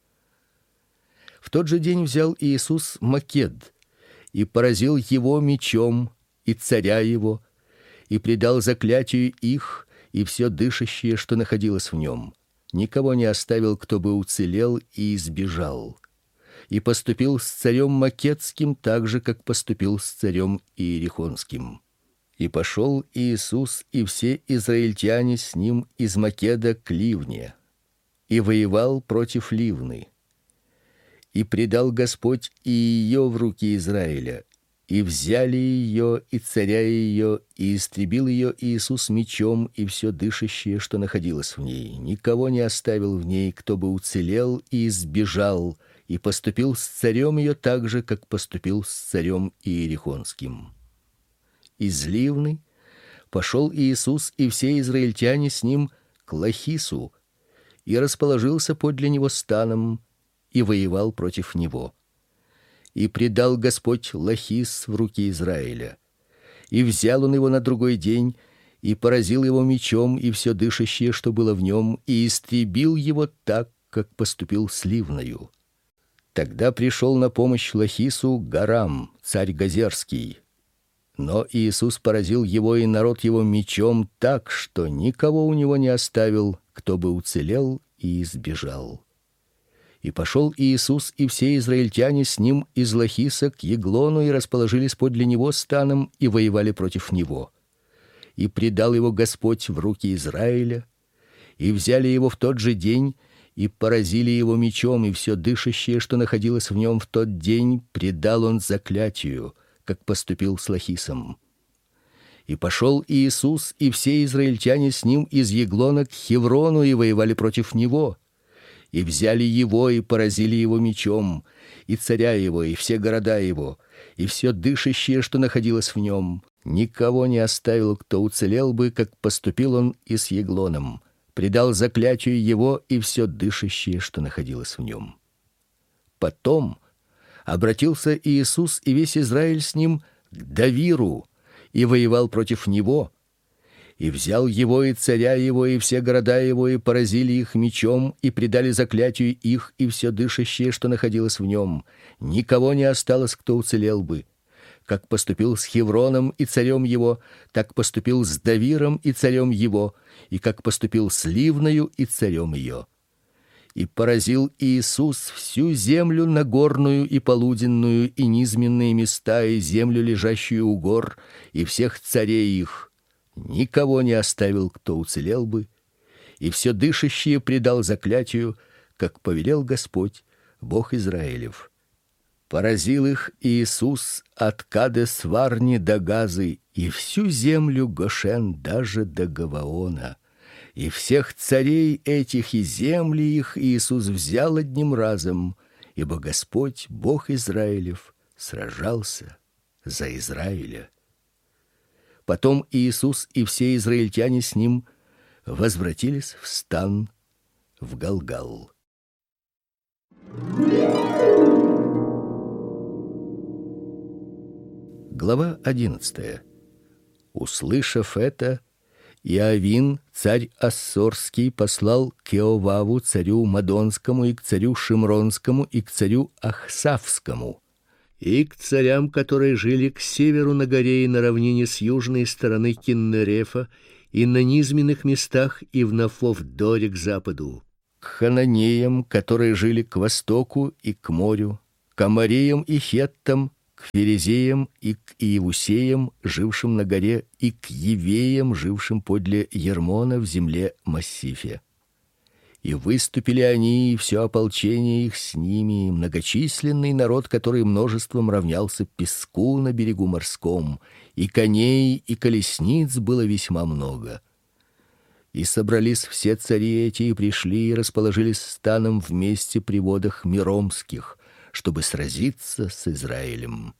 A: В тот же день взял Иисус Макед и поразил его мечом и царя его, и предал заклятию их и все дышащее, что находилось в нем. Никого не оставил, кто бы уцелел и избежал. И поступил с царем Македским так же, как поступил с царем Иерихонским. И пошел Иисус и все израильтяне с ним из Македа к Ливне, и воевал против Ливны. И предал Господь и ее в руки Израиля, и взяли ее и царя ее, и истребил ее Иисус мечом и все дышащее, что находилось в ней. Никого не оставил в ней, кто бы уцелел и избежал, и поступил с царем ее так же, как поступил с царем Иерихонским. Из Ливны пошел Иисус и все израильтяне с ним к Лахису, и расположился подле него станом, и воевал против него. И предал Господь Лахис в руки Израиля. И взял он его на другой день, и поразил его мечом и все дышащее, что было в нем, и истребил его так, как поступил с Ливною. Тогда пришел на помощь Лахису Гарам, царь Газерский. Но Иисус поразил его и народ его мечом так, что никого у него не оставил, кто бы уцелел и избежал. И пошел Иисус и все израильтяне с ним из Лахиса к Еглону, и расположились подле него станом, и воевали против него. И предал его Господь в руки Израиля, и взяли его в тот же день, и поразили его мечом, и все дышащее, что находилось в нем в тот день, предал он заклятию, как поступил с Лахисом. И пошел Иисус и все израильтяне с ним из Еглона к Хеврону, и воевали против него. И взяли его и поразили его мечом, и царя его, и все города его, и все дышащее, что находилось в нем. Никого не оставил, кто уцелел бы, как поступил он и с Еглоном. Предал заклятию его и все дышащее, что находилось в нем. Потом обратился Иисус и весь Израиль с ним к Давиру, и воевал против него. И взял его и царя его, и все города его, и поразили их мечом, и предали заклятию их и все дышащее, что находилось в нем. Никого не осталось, кто уцелел бы. Как поступил с Хевроном и царем его, так поступил с Давиром и царем его, и как поступил с Ливною и царем ее. И поразил Иисус всю землю нагорную и полуденную, и низменные места, и землю, лежащую у гор, и всех царей их. Никого не оставил, кто уцелел бы, и все дышащее предал заклятию, как повелел Господь, Бог Израилев. Поразил их Иисус от Кадес-Варни до Газы, и всю землю Гошен даже до Гаваона. И всех царей этих и земли их Иисус взял одним разом, ибо Господь, Бог Израилев, сражался за Израиля. Потом Иисус и все израильтяне с ним возвратились в стан в Галгал. Глава одиннадцатая. Услышав это, Иовин, царь Ассорский, послал к Иоваву, царю Мадонскому, и к царю Шимронскому, и к царю Ахсавскому, и к царям, которые жили к северу на горе и на равнине с южной стороны Киннерефа, и на низменных местах, и в Нафов-Доре к западу. к хананеям, которые жили к востоку и к морю, к амореям и хеттам, к ферезеям и к иевусеям, жившим на горе, и к евеям, жившим подле Ермона в земле Массифе. И выступили они, и все ополчение их с ними, и многочисленный народ, который множеством равнялся песку на берегу морском, и коней, и колесниц было весьма много. И собрались все цари эти, и пришли, и расположились станом вместе при водах Миромских, чтобы сразиться с Израилем.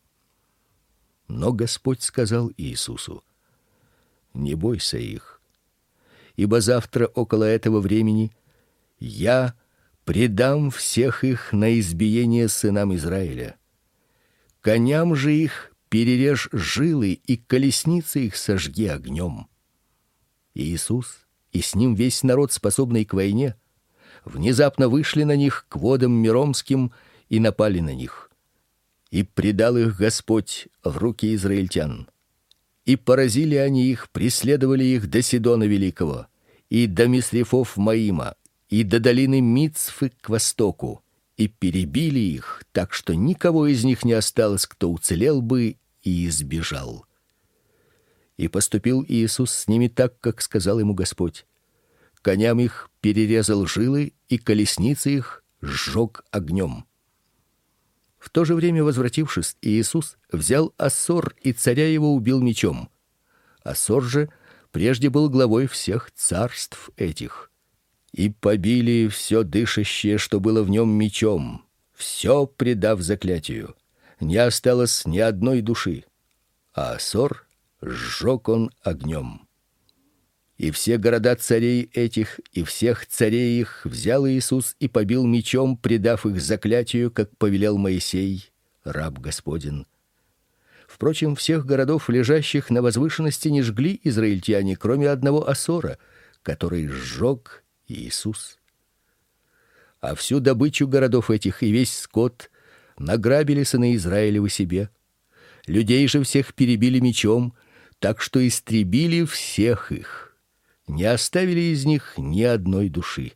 A: Но Господь сказал Иисусу: не бойся их, ибо завтра около этого времени я предам всех их на избиение сынам Израиля. Коням же их перережь жилы, и колесницы их сожги огнем. И Иисус и с ним весь народ, способный к войне, внезапно вышли на них к водам Миромским и напали на них. И предал их Господь в руки израильтян. И поразили они их, преследовали их до Сидона Великого, и до Мисрефов Маима, и до долины Мицфы к востоку, и перебили их, так что никого из них не осталось, кто уцелел бы и избежал. И поступил Иисус с ними так, как сказал ему Господь. Коням их перерезал жилы, и колесницы их сжег огнем. В то же время, возвратившись, Иисус взял Ассор, и царя его убил мечом. Ассор же прежде был главой всех царств этих. И побили все дышащее, что было в нем, мечом, все предав заклятию. Не осталось ни одной души, а Ассор сжег он огнем. И все города царей этих и всех царей их взял Иисус и побил мечом, предав их заклятию, как повелел Моисей, раб Господень. Впрочем, всех городов, лежащих на возвышенности, не жгли израильтяне, кроме одного Ассора, который сжег Иисус. А всю добычу городов этих и весь скот награбили сыны Израилевы себе. Людей же всех перебили мечом, так что истребили всех их. Не оставили из них ни одной души.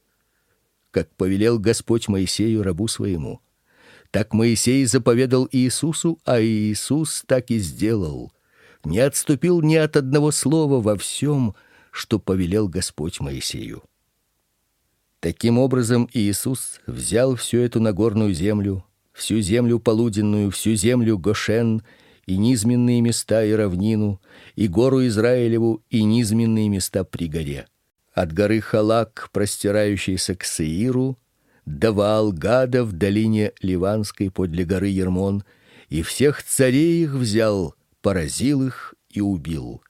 A: Как повелел Господь Моисею, рабу своему, так Моисей заповедал Иисусу, а Иисус так и сделал. Не отступил ни от одного слова во всем, что повелел Господь Моисею. Таким образом, Иисус взял всю эту нагорную землю, всю землю полуденную, всю землю Гошен, и низменные места и равнину, и гору Израилеву, и низменные места при горе, от горы Халак, простирающейся к Сеиру, до Ваал-Гада в долине Ливанской подле горы Ермон, и всех царей их взял, поразил их и убил.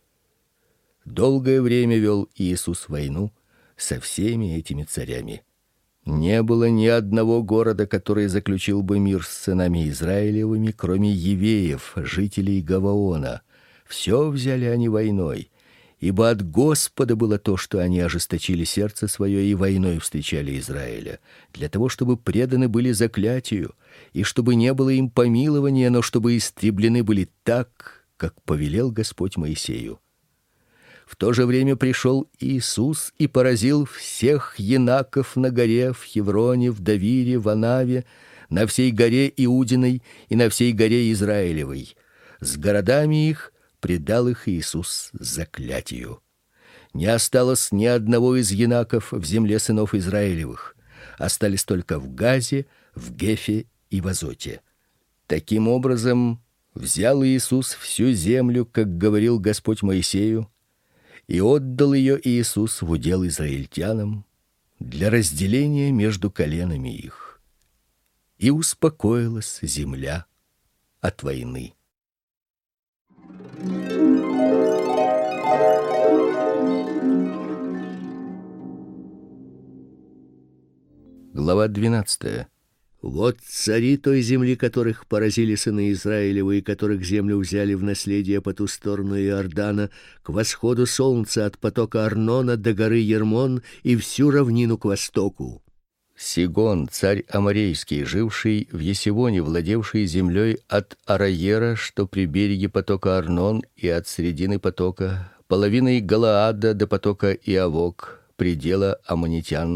A: Долгое время вел Иисус войну со всеми этими царями. Не было ни одного города, который заключил бы мир с сынами Израилевыми, кроме евеев, жителей Гаваона. Все взяли они войной, ибо от Господа было то, что они ожесточили сердце свое и войной встречали Израиля, для того, чтобы преданы были заклятию, и чтобы не было им помилования, но чтобы истреблены были так, как повелел Господь Моисею. В то же время пришел Иисус и поразил всех енаков на горе, в Хевроне, в Давире, в Анаве, на всей горе Иудиной и на всей горе Израилевой. С городами их предал их Иисус заклятию. Не осталось ни одного из енаков в земле сынов Израилевых. Остались только в Газе, в Гефе и в Азоте. Таким образом, взял Иисус всю землю, как говорил Господь Моисею, и отдал ее Иисус в удел израильтянам для разделения между коленами их. И успокоилась земля от войны. Глава двенадцатая. Вот цари той земли, которых поразили сыны Израилевы, и которых землю взяли в наследие по ту сторону Иордана, к восходу солнца от потока Арнона до горы Ермон и всю равнину к востоку. Сигон, царь аморейский, живший в Есивоне, владевший землей от Араера, что при береге потока Арнон, и от середины потока, половиной Галаада до потока Иавок, предела аммонитян,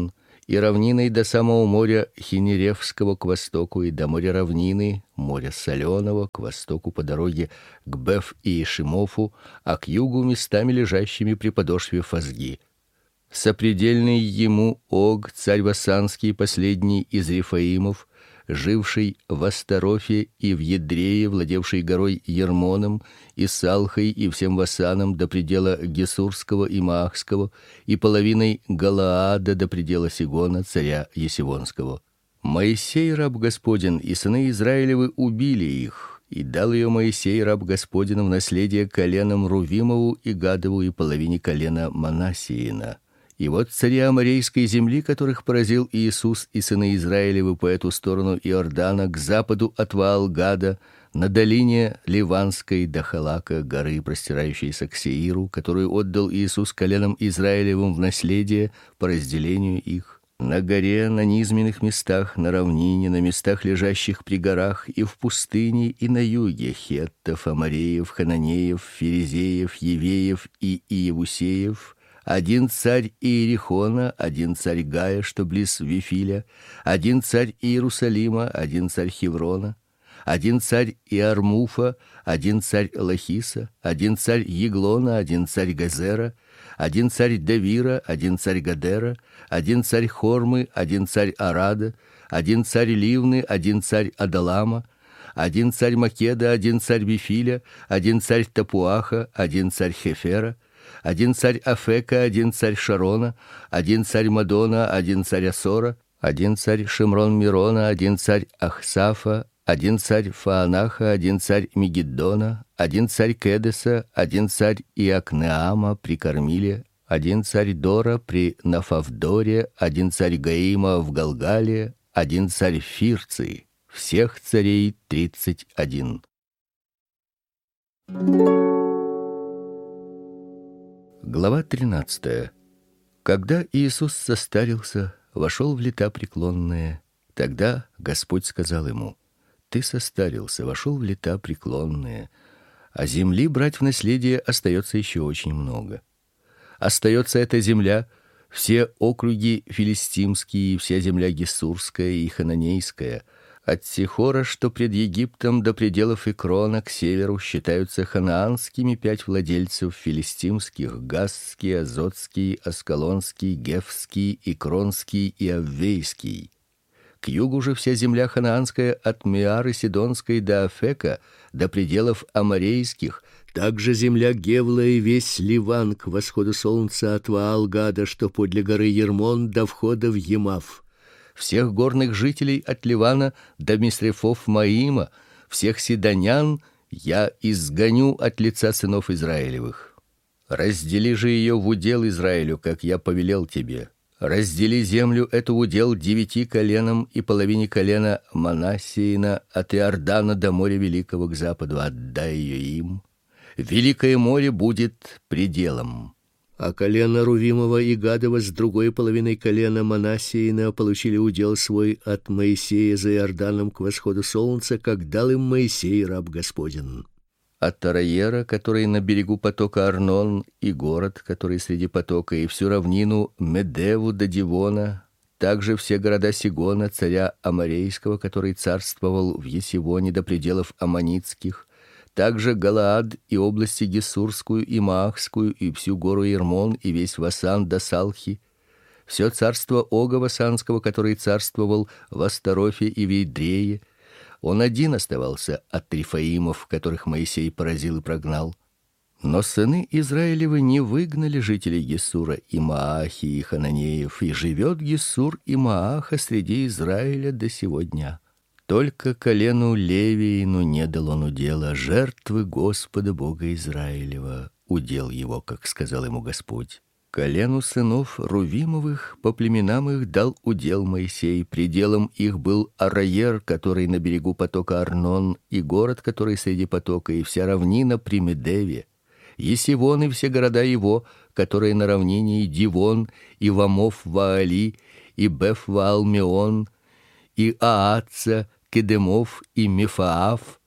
A: и равниной до самого моря Хинеревского к востоку, и до моря равнины, моря Соленого к востоку по дороге к Беф и Ишимофу, а к югу местами лежащими при подошве Фазги. Сопредельный ему Ог, царь Васанский, последний из Рефаимов, живший в Астарофе и в Едрее, владевший горой Ермоном и Салхой и всем Васаном до предела Гесурского и Маахского и половиной Галаада до предела Сигона, царя Есивонского. Моисей раб Господень и сыны Израилевы убили их, и дал ее Моисей раб Господень в наследие коленам Рувимову и Гадову и половине колена Манассиина. И вот цари аморейской земли, которых поразил Иисус и сыны Израилевы по эту сторону Иордана, к западу от Ваал-Гада, на долине Ливанской до Халака, горы, простирающейся к Сеиру, которую отдал Иисус коленам Израилевым в наследие по разделению их, на горе, на низменных местах, на равнине, на местах, лежащих при горах, и в пустыне, и на юге, хеттов, амореев, хананеев, ферезеев, евеев и иевусеев, один царь Иерихона, один царь Гая, что близ Вифиля, один царь Иерусалима, один царь Хеврона, один царь Иармуфа, один царь Лахиса, один царь Еглона, один царь Газера, один царь Давира, один царь Гадера, один царь Хормы, один царь Арада, один царь Ливны, один царь Адалама, один царь Македа, один царь Вифиля, один царь Тапуаха, один царь Хефера, один царь Афека, один царь Шарона, один царь Мадона, один царь Асора, один царь Шимрон-Мирона, один царь Ахсафа, один царь Фаанаха, один царь Мегиддона, один царь Кедеса, один царь Иакнеама при Кормиле, один царь Дора при Нафавдоре, один царь Гаима в Галгале, один царь Фирции. Всех царей тридцать один. Глава тринадцатая. Когда Иисус состарился, вошел в лета преклонные, тогда Господь сказал ему: Ты состарился, вошел в лета преклонные, а земли брать в наследие остается еще очень много. Остается эта земля, все округи филистимские, вся земля гессурская и хананейская, от Сихора, что пред Египтом, до пределов Икрона к северу считаются ханаанскими пять владельцев филистимских: Газский, Азотский, Аскалонский, Гефский, Икронский и Аввейский. К югу же вся земля ханаанская от Миары Сидонской до Афека, до пределов аморейских, также земля Гевла и весь Ливан к восходу солнца от Ваал-Гада, что подле горы Ермон, до входа в Емав. Всех горных жителей от Ливана до Мисрефов Маима, всех сидонян я изгоню от лица сынов Израилевых. Раздели же ее в удел Израилю, как я повелел тебе. Раздели землю эту в удел девяти коленам и половине колена Манассиина от Иордана до моря великого к западу, отдай ее им. Великое море будет пределом. А колено Рувимова и Гадова с другой половиной колена Манассиина получили удел свой от Моисея за Иорданом к восходу солнца, как дал им Моисей раб Господень. От Араера, который на берегу потока Арнон, и город, который среди потока, и всю равнину Медеву до Дивона, также все города Сигона, царя аморейского, который царствовал в Есивоне, до пределов аммонитских, также Галаад и области Гессурскую и Маахскую, и всю гору Ермон, и весь Васан до Салхи, все царство Ога Васанского, который царствовал в Астарофе и в Едрее. Он один оставался от Рефаимов, которых Моисей поразил и прогнал. Но сыны Израилевы не выгнали жителей Гессура и Маахи и Хананеев, и живет Гессур и Мааха среди Израиля до сего дня. Только колену Левиину не дал он удела, жертвы Господа Бога Израилева, удел его, как сказал ему Господь. Колену сынов Рувимовых по племенам их дал удел Моисей, пределом их был Араер, который на берегу потока Арнон, и город, который среди потока, и вся равнина при Медеве, Есивон и все города его, которые на равнине, и Дивон, и Вамов Ваали, и Беф-Ваал-Меон, и Ааца, Кедемов и Мефаав,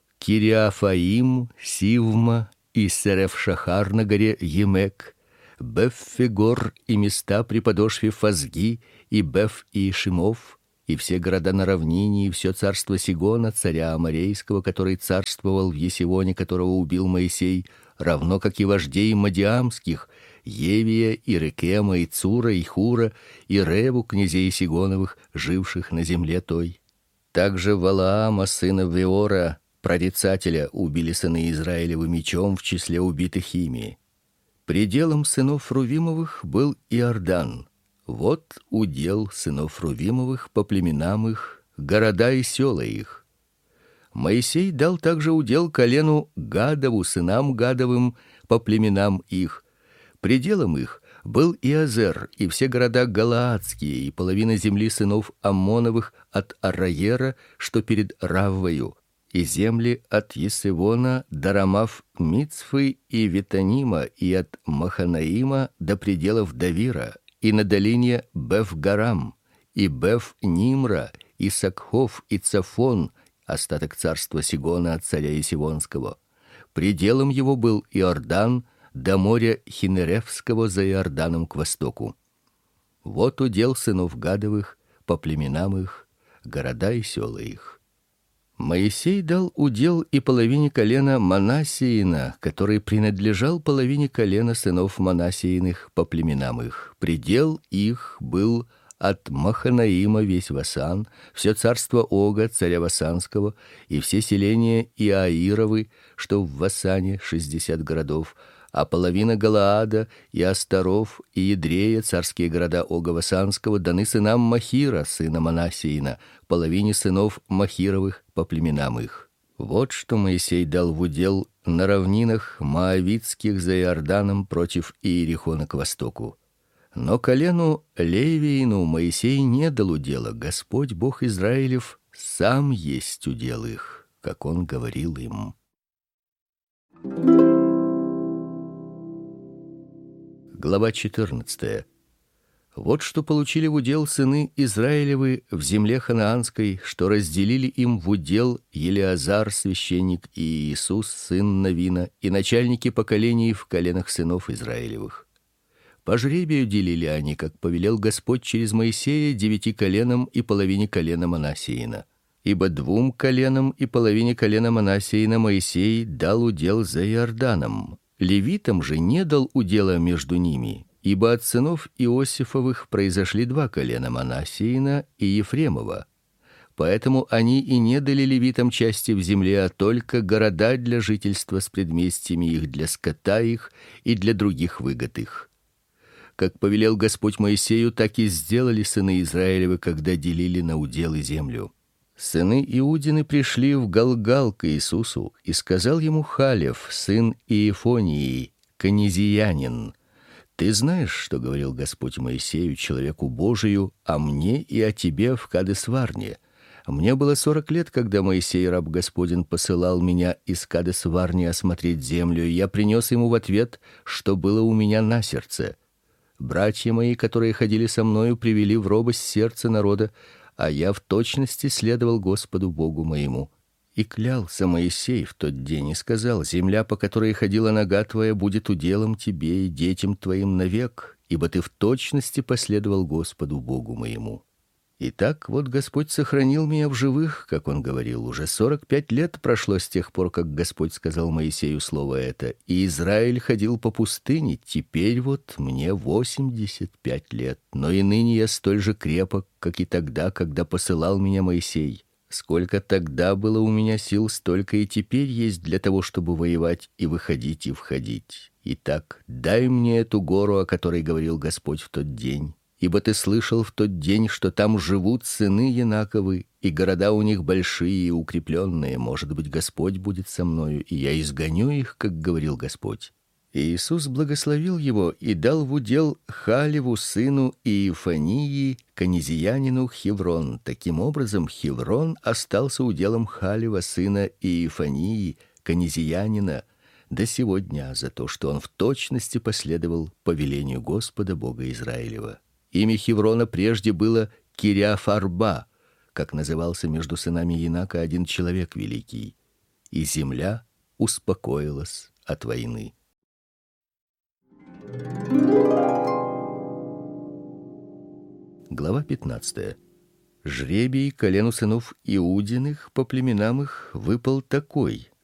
A: Кириафаим, Сивма и Сереф-Шахар на горе Емек, Беффегор и места при подошве Фазги, и Беф-Иешимов, и все города на равнине, и все царство Сигона, царя Аморейского, который царствовал в Есивоне, которого убил Моисей, равно как и вождей Мадиамских, Евия, и Рекема, и Цура, и Хура, и Реву, князей Сигоновых, живших на земле той. Также Валаама, сына Веора, прорицателя, убили сыны Израилевы мечом в числе убитых ими. Пределом сынов Рувимовых был Иордан. Вот удел сынов Рувимовых по племенам их, города и села их. Моисей дал также удел колену Гадову, сынам Гадовым, по племенам их. Пределом их был Иазер и все города галаадские, и половина земли сынов Аммоновых от Араера, что перед Раввою, и земли от Есевона до Рамав-Мицфы и Ветанима, и от Маханаима до пределов Давира, и на долине Беф-Гарам, и Беф-Нимра, и Сакхов, и Цафон, остаток царства Сигона от царя Есивонского. Пределом его был Иордан до моря Хинеревского за Иорданом к востоку. Вот удел сынов Гадовых по племенам их, города и села их. Моисей дал удел и половине колена Манассиина, который принадлежал половине колена сынов Манассииных по племенам их. Предел их был от Маханаима весь Васан, все царство Ога, царя Васанского, и все селения Иаировы, что в Васане, шестьдесят городов, а половина Галаада и Астаров и Едрея, царские города Ога Васанского, даны сынам Махира, сына Манассиина, половине сынов Махировых по племенам их. Вот что Моисей дал в удел на равнинах Моавитских за Иорданом против Иерихона к востоку. Но колену Левиину Моисей не дал удела. Господь Бог Израилев сам есть удел их, как он говорил им. Глава четырнадцатая. Вот что получили в удел сыны Израилевы в земле ханаанской, что разделили им в удел Елиазар священник и Иисус сын Навина, и начальники поколений в коленах сынов Израилевых. По жребию делили они, как повелел Господь через Моисея, девяти коленам и половине колена Манассиина. Ибо двум коленам и половине колена Манассиина Моисей дал удел за Иорданом. Левитам же не дал удела между ними, ибо от сынов Иосифовых произошли два колена Манассиина и Ефремова. Поэтому они и не дали левитам части в земле, а только города для жительства с предместьями их, для скота их и для других выгод их. Как повелел Господь Моисею, так и сделали сыны Израилевы, когда делили на уделы землю. Сыны Иудины пришли в Галгал к Иисусу, и сказал ему Халев, сын Иефонии, канизиянин: «Ты знаешь, что говорил Господь Моисею, человеку Божию, о мне и о тебе в Кадес-Варне. Мне было сорок лет, когда Моисей, раб Господень, посылал меня из Кадес-Варни осмотреть землю, и я принес ему в ответ, что было у меня на сердце. Братья мои, которые ходили со мною, привели в робость сердце народа, а я в точности следовал Господу Богу моему. И клялся Моисей в тот день и сказал: земля, по которой ходила нога твоя, будет уделом тебе и детям твоим навек, ибо ты в точности последовал Господу Богу моему. Итак, вот Господь сохранил меня в живых, как он говорил. Уже сорок пять лет прошло с тех пор, как Господь сказал Моисею слово это, и Израиль ходил по пустыне. Теперь вот мне восемьдесят пять лет, но и ныне я столь же крепок, как и тогда, когда посылал меня Моисей. Сколько тогда было у меня сил, столько и теперь есть для того, чтобы воевать и выходить и входить. Итак, дай мне эту гору, о которой говорил Господь в тот день. Ибо ты слышал в тот день, что там живут сыны Янаковы, и города у них большие и укрепленные. Может быть, Господь будет со мною, и я изгоню их, как говорил Господь». И Иисус благословил его и дал в удел Халеву, сыну Иефонии, канизиянину, Хеврон. Таким образом, Хеврон остался уделом Халева, сына Иефонии, канизиянина, до сего дня, за то, что он в точности последовал повелению Господа Бога Израилева. Имя Хеврона прежде было Кириаф-Арба, как назывался между сынами Янака один человек великий. И земля успокоилась от войны. Глава пятнадцатая. Жребий колену сынов Иудиных по племенам их выпал такой: